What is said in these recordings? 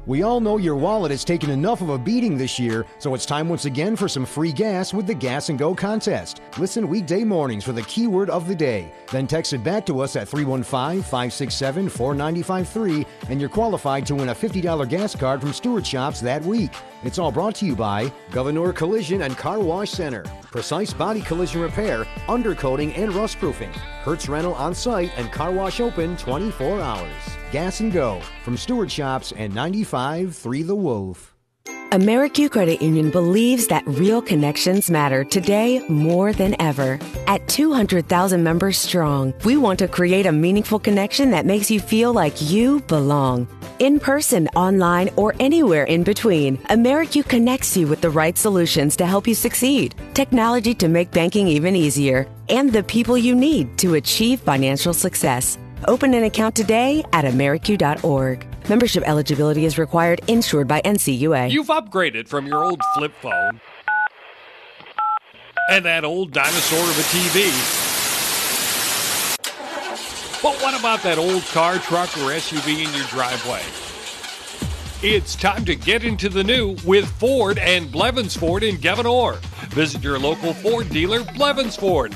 We all know your wallet has taken enough of a beating this year, so it's time once again for some free gas with the Gas and Go contest. Listen weekday mornings for the keyword of the day. Then text it back to us at 315-567-4953, and you're qualified to win a $50 gas card from Stewart Shops that week. It's all brought to you by Governor Collision and Car Wash Center. Precise body collision repair, undercoating, and rust proofing. Hertz Rental on site and car wash open 24 hours. Gas and Go from Stewart Shops and 95.3 The Wolf. AmeriQ Credit Union believes that real connections matter today more than ever. At 200,000 members strong, we want to create a meaningful connection that makes you feel like you belong. In person, online, or anywhere in between, AmeriQ connects you with the right solutions to help you succeed, technology to make banking even easier, and the people you need to achieve financial success. Open an account today at AmeriQ.org. Membership eligibility is required, insured by NCUA. You've upgraded from your old flip phone and that old dinosaur of a TV. But what about that old car, truck, or SUV in your driveway? It's time to get into the new with Ford and Blevins Ford in Governor. Visit your local Ford dealer, Blevins Ford.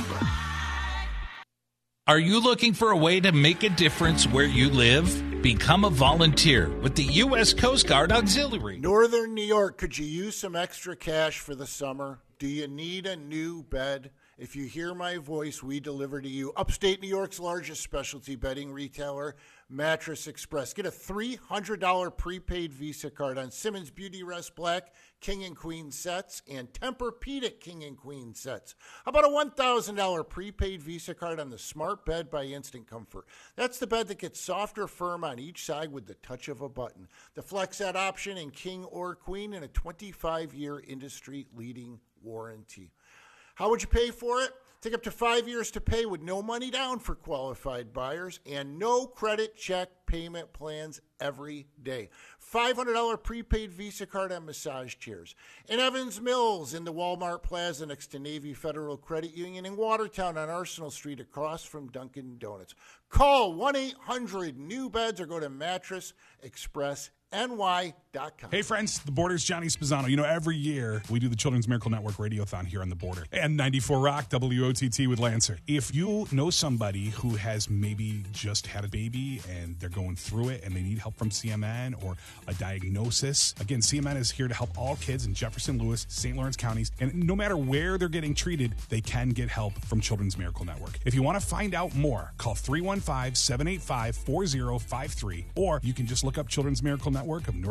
Are you looking for a way to make a difference where you live? Become a volunteer with the U.S. Coast Guard Auxiliary. Northern New York, could you use some extra cash for the summer? Do you need a new bed? If you hear my voice, we deliver to you. Upstate New York's largest specialty bedding retailer, Mattress Express. Get a $300 prepaid Visa card on Simmons Beauty Rest Black King and Queen sets and Tempur-Pedic King and Queen sets. How about a $1,000 prepaid Visa card on the Smart Bed by Instant Comfort? That's the bed that gets soft or firm on each side with the touch of a button. The FlexSet option in King or Queen and a 25-year industry-leading warranty. How would you pay for it? Take up to 5 years to pay with no money down for qualified buyers and no credit check payment plans every day. $500 prepaid Visa card on massage chairs. In Evans Mills, in the Walmart Plaza next to Navy Federal Credit Union. In Watertown on Arsenal Street across from Dunkin' Donuts. Call 1-800-NEW-BEDS or go to mattressexpressny.com. Hey friends, the Border's Johnny Spezzano. You know, every year we do the Children's Miracle Network Radiothon here on the Border. And 94 Rock, WOTT with Lancer. If you know somebody who has maybe just had a baby and they're going through it and they need help from CMN or a diagnosis, again, CMN is here to help all kids in Jefferson, Lewis, St. Lawrence counties. And no matter where they're getting treated, they can get help from Children's Miracle Network. If you want to find out more, call 315-785-4053, or you can just look up Children's Miracle Network of North